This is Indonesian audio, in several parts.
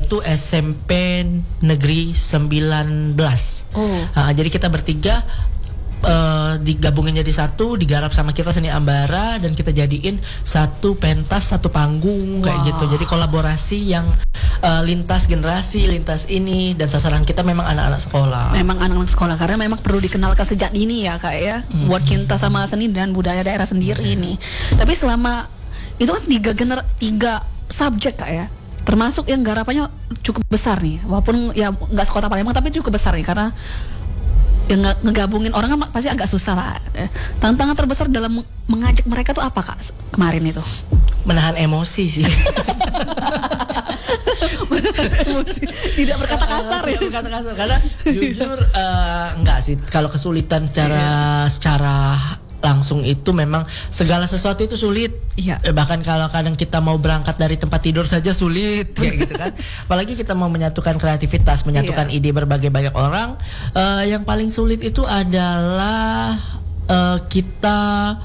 itu SMP Negeri 19. Jadi kita bertiga digabungin jadi satu, digarap sama kita Seni Ambara, dan kita jadiin satu pentas, satu panggung kayak gitu. Jadi kolaborasi yang lintas generasi, lintas ini, dan sasaran kita memang anak-anak sekolah. Memang anak-anak sekolah, karena memang perlu dikenalkan sejak dini ya Kak ya, buat cinta sama seni dan budaya daerah sendiri ini. Tapi selama itu kan tiga subjek Kak ya, termasuk yang garapannya cukup besar nih, walaupun ya nggak sekota Palembang tapi cukup besar nih, karena yang ngegabungin orang kan pasti agak susah lah. Tantangan terbesar dalam mengajak mereka tuh apa Kak kemarin itu? Menahan emosi sih. Emosi. Tidak berkata kasar ya. Berkata kasar, karena jujur enggak sih, kalau kesulitan secara langsung itu memang segala sesuatu itu sulit. Bahkan kalau kadang kita mau berangkat dari tempat tidur saja sulit kayak gitu kan. Apalagi kita mau menyatukan kreativitas, menyatukan ide berbagai banyak orang. Yang paling sulit itu adalah kita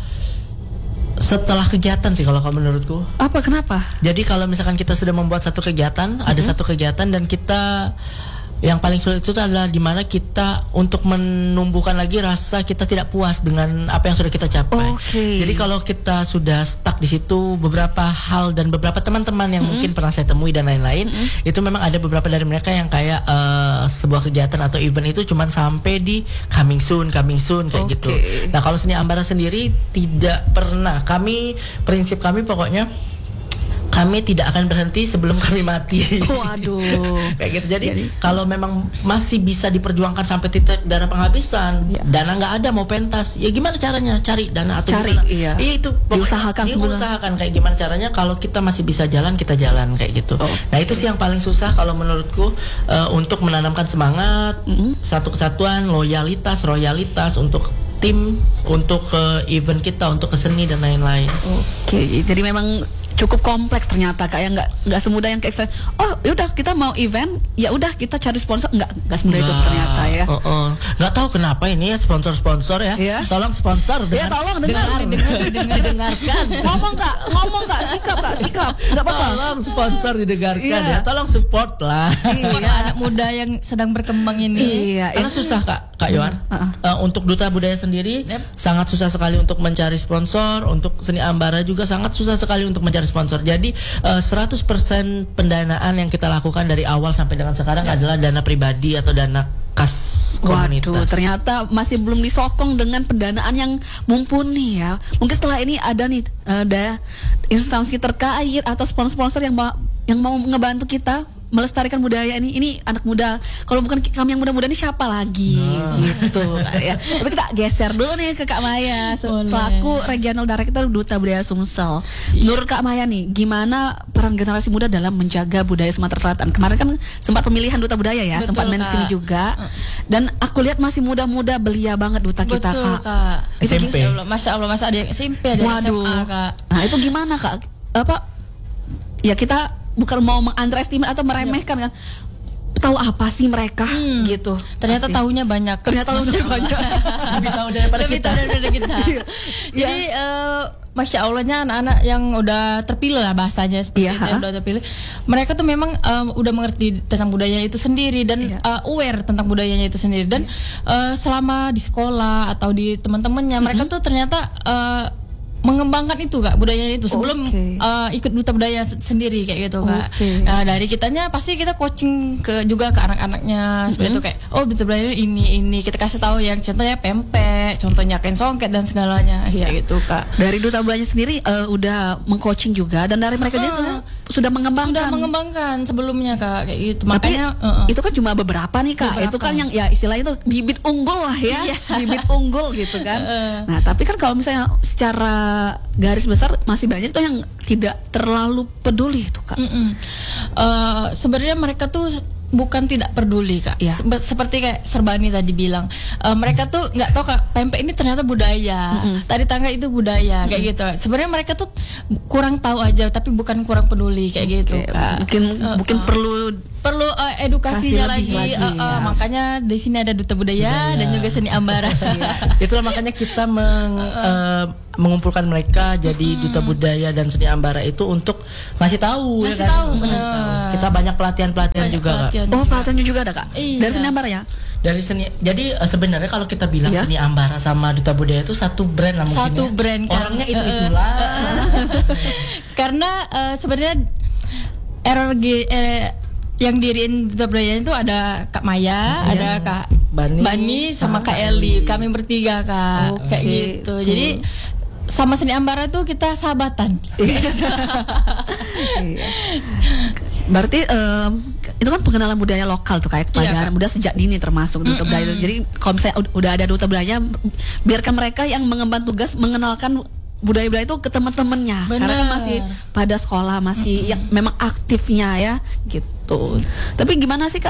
setelah kegiatan sih kalau menurutku. Kenapa? Jadi kalau misalkan kita sudah membuat satu kegiatan, ada satu kegiatan, dan kita yang paling sulit itu adalah dimana kita untuk menumbuhkan lagi rasa kita tidak puas dengan apa yang sudah kita capai. Jadi kalau kita sudah stuck di situ, beberapa hal dan beberapa teman-teman yang mungkin pernah saya temui dan lain-lain, itu memang ada beberapa dari mereka yang kayak sebuah kegiatan atau event itu cuman sampai di coming soon kayak gitu. Nah kalau Seni Ambara sendiri tidak pernah. Prinsip kami pokoknya, kami tidak akan berhenti sebelum kami mati. Waduh. Kayak gitu. Jadi kalau memang masih bisa diperjuangkan sampai titik darah penghabisan, dana nggak ada mau pentas, ya gimana caranya? Cari dana atau gimana? Iya itu diusahakan kayak gimana caranya. Kalau kita masih bisa jalan, kita jalan kayak gitu. Nah itu sih yang paling susah kalau menurutku, untuk menanamkan semangat, satu kesatuan, loyalitas untuk tim, untuk event kita, untuk keseni dan lain-lain. Jadi memang cukup kompleks ternyata Kak, ya nggak semudah yang kayak yaudah kita mau event, ya udah kita cari sponsor, nggak semudah itu ternyata ya. Nggak tahu kenapa ini ya sponsor ya. Tolong sponsor tolong didengarkan. ngomong kak speak up nggak apa-apa. Tolong sponsor didengarkan ya, tolong support lah. Anak muda yang sedang berkembang ini. Karena susah Kak Yohan. Untuk Duta Budaya sendiri sangat susah sekali untuk mencari sponsor, untuk Seni Ambara juga sangat susah sekali untuk mencari sponsor. Jadi 100% pendanaan yang kita lakukan dari awal sampai dengan sekarang adalah dana pribadi atau dana kas komunitas. Waduh, ternyata masih belum disokong dengan pendanaan yang mumpuni ya. Mungkin setelah ini ada nih instansi terkait atau sponsor-sponsor yang mau ngebantu kita melestarikan budaya ini. Ini anak muda. Kalau bukan kami yang muda-muda ini siapa lagi? Gitu kan ya. Tapi kita geser dulu nih ke Kak Maya selaku Regional Director Duta Budaya Sumsel. Menurut Kak Maya nih, gimana peran generasi muda dalam menjaga budaya Sumatera Selatan? Kemarin kan sempat pemilihan Duta Budaya ya, sempat main sini juga. Dan aku lihat masih muda-muda, belia banget duta kita Kak. SMP. Masya Allah, masa ada yang SMP, ada yang SMA Kak. Nah itu gimana Kak? Ya kita bukan mau meng-underestimate atau meremehkan kan, tahu apa sih mereka gitu. Ternyata tahunya banyak. Lebih tahu daripada kita. Jadi Masya Allahnya anak-anak yang udah terpilih lah bahasanya seperti itu, yang udah terpilih. Mereka tuh memang udah mengerti tentang budaya itu sendiri dan aware tentang budayanya itu sendiri. Dan selama di sekolah atau di teman-temannya, mereka tuh ternyata mengembangkan itu Kak, budayanya itu sebelum ikut Duta Budaya sendiri kayak gitu Kak. Nah dari kitanya pasti kita coaching juga ke anak-anaknya seperti itu, kayak Duta Budaya ini kita kasih tahu yang contohnya pempek, contohnya kain songket dan segalanya kayak gitu Kak. Dari Duta Budaya sendiri udah mengcoaching juga, dan dari mereka sudah mengembangkan sebelumnya Kak kayak gitu. Tapi makanya itu kan cuma beberapa nih Kak. Itu kan yang ya istilahnya itu bibit unggul lah ya. Bibit unggul gitu kan. Nah tapi kan kalau misalnya secara garis besar masih banyak tuh yang tidak terlalu peduli tuh Kak. Sebenarnya mereka tuh bukan tidak peduli Kak. Seperti kayak Serbani tadi bilang, mereka tuh nggak tahu Kak, pempek ini ternyata budaya, tari tangga itu budaya kayak gitu. Sebenarnya mereka tuh kurang tahu aja, tapi bukan kurang peduli kayak gitu Kak. Mungkin perlu edukasinya lagi. Makanya di sini ada Duta Budaya dan juga Seni Ambara. Itulah makanya kita mengumpulkan mereka jadi duta budaya dan seni Ambara itu untuk ngasih tahu Ngasih tahu, benar. Kita banyak pelatihan juga Kak. Oh, pelatihannya juga ada Kak? Iya. Dari seni Ambara ya? Dari seni. Jadi sebenarnya kalau kita bilang seni Ambara sama duta budaya itu satu brand lah mungkin. Satu brand kan. Orangnya itulah. Karena sebenarnya RRG yang diriin duta budaya itu ada Kak Maya, ada Kak Bani sama Kak Eli. Kami bertiga Kak, kayak gitu. Jadi sama seni Ambara tuh kita sahabatan. Berarti itu kan pengenalan budaya lokal tuh kayak kepada anak muda sejak dini termasuk duta budaya itu. Jadi kalau misalnya udah ada duta budaya, biarkan mereka yang mengemban tugas mengenalkan budaya-budaya itu ke teman-temannya, karena kan masih pada sekolah, masih yang memang aktifnya ya gitu. Tapi gimana sih Kak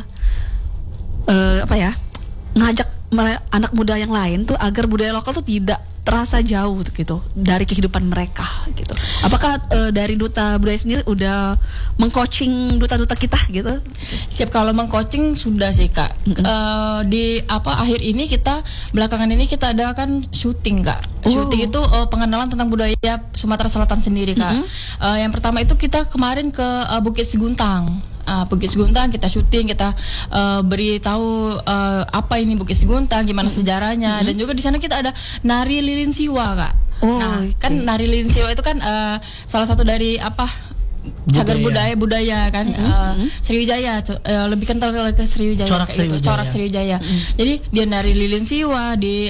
ngajak anak muda yang lain tuh agar budaya lokal tuh tidak terasa jauh gitu dari kehidupan mereka gitu. Apakah dari duta budaya sendiri udah mengcoaching duta-duta kita gitu? Siap, kalau mengcoaching sudah sih Kak. Di akhir ini belakangan ini kita ada kan syuting Kak. Syuting itu pengenalan tentang budaya Sumatera Selatan sendiri Kak. Yang pertama itu kita kemarin ke Bukit Siguntang. Bukit Siguntang kita syuting, kita beritahu apa ini Bukit Siguntang, gimana sejarahnya, dan juga di sana kita ada nari lilin siwa Kak. Kan nari lilin siwa itu kan salah satu dari cagar budaya kan, Sriwijaya, lebih kental ke Sriwijaya, corak Sriwijaya. Jadi dia nari lilin siwa di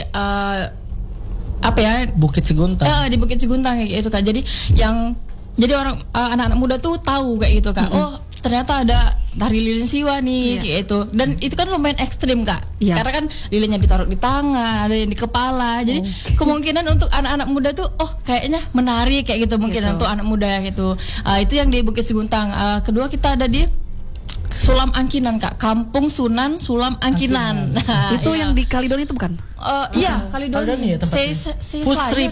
Bukit Siguntang. Di Bukit Siguntang kayak gitu Kak. Jadi orang anak-anak muda tuh tahu kayak gitu Kak. Oh, ternyata ada tari lilin siwa nih kayak gitu. Dan itu kan lumayan ekstrim Kak. Karena kan lilinnya ditaruh di tangan, ada yang di kepala. Jadi kemungkinan untuk anak-anak muda tuh kayaknya menarik kayak gitu mungkin untuk anak muda gitu. Itu yang di Bukit Siguntang. Kedua kita ada di Sulam Angkinan Kak, Kampung Sunan Sulam Angkinan. Nah, itu yang di Kalidoni itu bukan? Iya, Kalidoni. Pusri.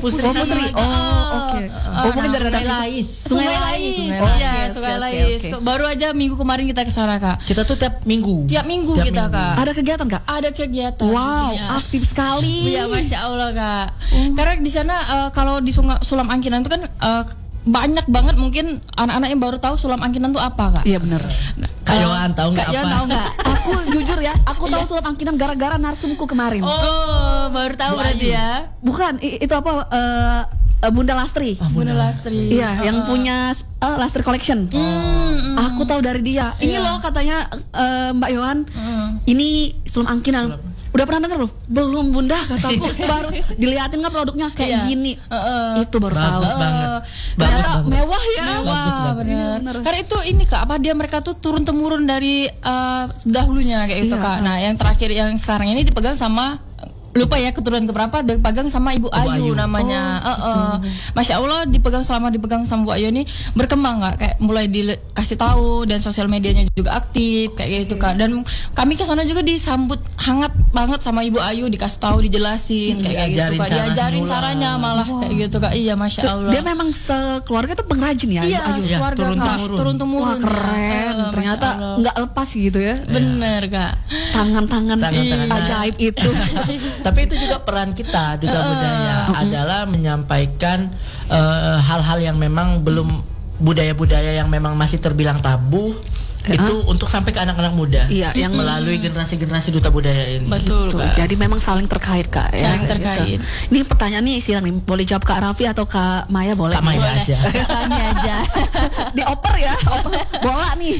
Oke. Mungkin dari Sungai Lais. Iya, Sungai Lais. Baru aja minggu kemarin kita ke sana Kak. Kita tuh tiap minggu kita Kak. Ada kegiatan Kak? Ada kegiatan. Wow, aktif sekali. Iya, Masya Allah Kak. Karena di sana kalau di Sulam Angkinan itu kan banyak banget mungkin anak-anak yang baru tahu Sulam Angkinan itu apa Kak. Iya benar. Kak Yohan tahu nggak apa? Tahu nggak? Aku jujur ya, aku tahu Sulam Angkinan gara-gara narsumku kemarin. Oh, baru tahu berarti ya? Bukan, itu apa? Bunda Lastri. Bunda Lastri. Iya, yang punya Lastri Collection. Aku tahu dari dia. Ini loh katanya Mbak Yohan, ini Sulam Angkinan. Udah pernah denger loh? Belum Bunda, kataku. Baru diliatin nggak produknya kayak gini. Itu baru tahu. Bagus banget. Ternyata mewah ya. Mewah, benar. Karena itu ini Kak, mereka tuh turun temurun dari dahulunya kayak gitu Kak. Nah, yang terakhir yang sekarang ini dipegang sama, lupa ya keturunan keberapa, dipegang sama Ibu Ayu namanya. Masya Allah, dipegang sama Bu Ayu ini berkembang Kak, kayak mulai dikasih tahu dan sosial medianya juga aktif kayak gitu Kak. Dan kami ke sana juga disambut hangat banget sama Ibu Ayu, dikasih tahu, dijelasin kayak gitu Kak. Diajarin caranya malah kayak gitu Kak. Iya, Masya Allah. Dia memang sekeluarga tuh pengrajin ya? Iya, keluarga Kak, turun-temurun. Wah, keren. Ternyata nggak lepas gitu ya. Bener Kak. Tangan-tangan ajaib itu. Tapi itu juga peran kita duta budaya adalah menyampaikan hal-hal yang memang belum, budaya-budaya yang memang masih terbilang tabu itu untuk sampai ke anak-anak muda. Iya, yang melalui generasi-generasi duta budaya ini. Betul gitu. Kak. Jadi memang saling terkait Kak. Saling terkait. Gitu. Ini pertanyaan nih silang nih, boleh jawab Kak Raffi atau Kak Maya? Boleh. Kak Maya aja. Tanya aja. Dioper ya, bola nih.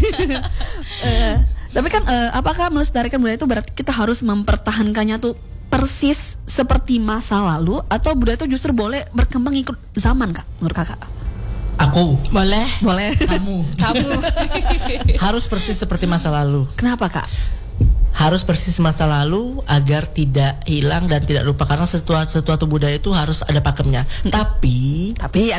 Tapi kan apakah melestarikan budaya itu berarti kita harus mempertahankannya tuh persis seperti masa lalu, atau budaya itu justru boleh berkembang ikut zaman Kak menurut Kakak? Aku. Boleh. Kamu. Harus persis seperti masa lalu. Kenapa Kak? Harus persis masa lalu agar tidak hilang dan tidak lupa, karena sesuatu budaya itu harus ada pakemnya. Tapi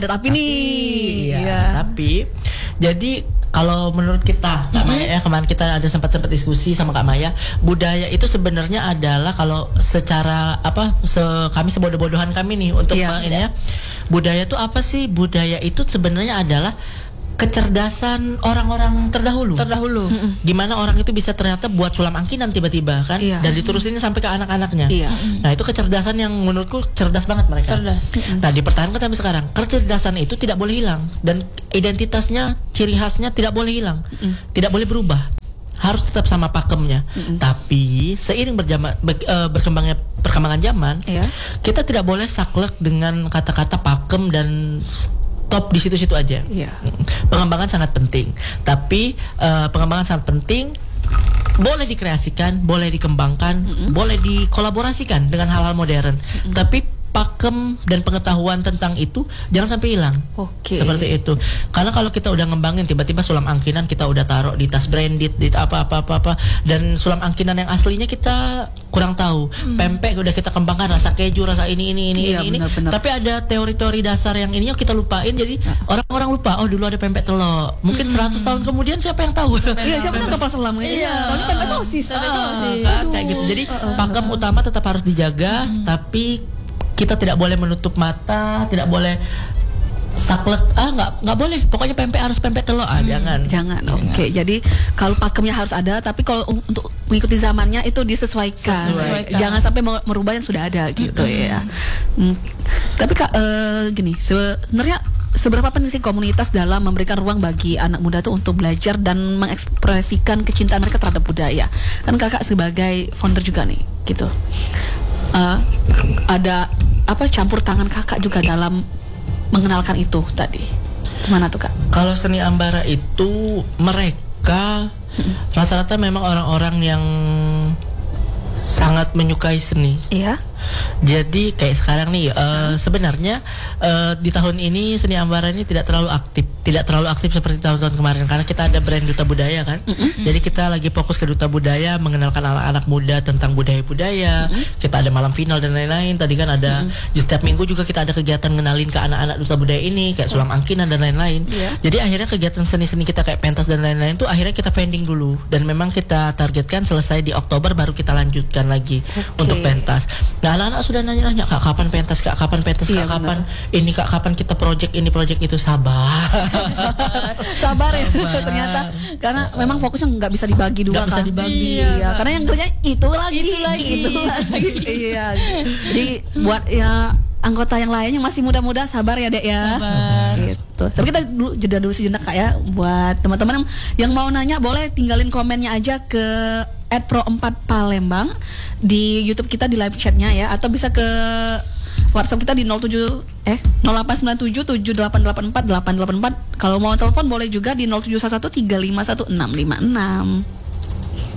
nih. Tapi jadi kalau menurut kita Kak Maya ya, kemarin kita ada sempat diskusi sama Kak Maya, budaya itu sebenarnya adalah kalau secara kami sebodoh-bodohan kami nih untuk ini ya. Budaya itu apa sih? Budaya itu sebenarnya adalah kecerdasan orang-orang terdahulu. Gimana orang itu bisa ternyata buat sulam angkinan tiba-tiba kan, dan diterusin sampai ke anak-anaknya. Nah itu kecerdasan yang menurutku cerdas banget mereka. Nah dipertahankan sampai sekarang. Kecerdasan itu tidak boleh hilang dan identitasnya, ciri khasnya tidak boleh hilang, tidak boleh berubah. Harus tetap sama pakemnya. Tapi seiring berkembangnya perkembangan zaman, kita tidak boleh saklek dengan kata-kata pakem dan stop di situ-situ aja. Pengembangan sangat penting. Tapi pengembangan sangat penting, boleh dikreasikan, boleh dikembangkan, boleh dikolaborasikan dengan hal-hal modern. Tapi pakem dan pengetahuan tentang itu jangan sampai hilang. Seperti itu. Karena kalau kita udah ngembangin tiba-tiba sulam angkinan kita udah taruh di tas branded, di apa dan sulam angkinan yang aslinya kita kurang tahu. Pempek udah kita kembangkan rasa keju, rasa ini. Benar. Tapi ada teori-teori dasar yang ini kita lupain, jadi orang-orang lupa. Oh dulu ada pempek telok. Mungkin 100 tahun kemudian siapa yang tahu? Siapa yang kapal selam ini? Tahun pempek sosis. Kan kayak gitu. Jadi pakem utama tetap harus dijaga, tapi kita tidak boleh menutup mata, tidak boleh saklek. Nggak boleh. Pokoknya pempek harus pempek telur. Jangan. Oke. Jadi kalau pakemnya harus ada, tapi kalau untuk mengikuti zamannya itu disesuaikan. Jangan sampai merubah yang sudah ada gitu ya. Tapi Kak, gini, sebenarnya seberapa penting sih komunitas dalam memberikan ruang bagi anak muda tuh untuk belajar dan mengekspresikan kecintaan mereka terhadap budaya? Kan Kakak sebagai founder juga nih, gitu. Ada campur tangan Kakak juga dalam mengenalkan itu tadi. Gimana tuh Kak? Kalau seni Ambara itu mereka rata-rata memang orang-orang yang sangat menyukai seni. Jadi kayak sekarang nih sebenarnya di tahun ini seni Ambara ini tidak terlalu aktif seperti tahun-tahun kemarin karena kita ada brand Duta Budaya kan. Jadi kita lagi fokus ke Duta Budaya, mengenalkan anak-anak muda tentang budaya-budaya. Kita ada malam final dan lain-lain. Tadi kan ada di setiap minggu juga kita ada kegiatan ngenalin ke anak-anak Duta Budaya ini kayak sulam angkinan dan lain-lain. Jadi akhirnya kegiatan seni-seni kita kayak pentas dan lain-lain tuh akhirnya kita pending dulu dan memang kita targetkan selesai di Oktober baru kita lanjutkan lagi untuk pentas. Nah, anak-anak sudah nanya-nanya, Kak kapan pentas, Kak kapan pentas, Kak kapan ini, Kak kapan kita project ini project itu. Sabar ya ternyata karena memang fokusnya nggak bisa dibagi dua, bisa dibagi. Karena yang kerja itu lagi. Jadi buat anggota yang lainnya masih muda-muda, sabar ya Dek ya. Gitu. Tapi kita jeda dulu sejenak Kak ya. Buat teman-teman yang mau nanya boleh tinggalin komennya aja ke @pro4palembang di YouTube kita di live chatnya ya, atau bisa ke WhatsApp kita di 0897 7884 884. Kalau mau telepon boleh juga di 0711 351 656.